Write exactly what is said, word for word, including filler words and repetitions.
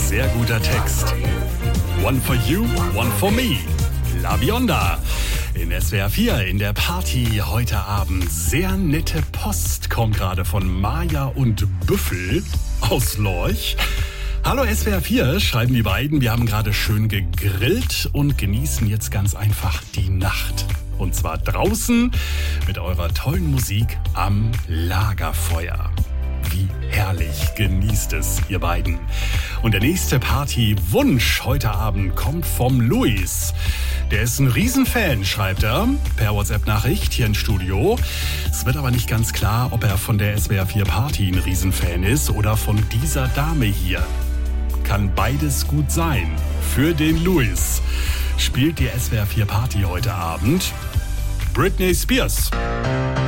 Sehr guter Text. One for you, one for me. La Bionda. In S W R vier in der Party heute Abend. Sehr nette Post kommt gerade von Maja und Büffel aus Lorch. Hallo S W R vier, schreiben die beiden. Wir haben gerade schön gegrillt und genießen jetzt ganz einfach die Nacht. Und zwar draußen mit eurer tollen Musik am Lagerfeuer. Wie herrlich, genießt es, ihr beiden. Und der nächste Partywunsch heute Abend kommt vom Luis. Der ist ein Riesenfan, schreibt er, per WhatsApp-Nachricht hier ins Studio. Es wird aber nicht ganz klar, ob er von der S W R vier Party ein Riesenfan ist oder von dieser Dame hier. Kann beides gut sein. Für den Luis spielt die S W R vier Party heute Abend Britney Spears.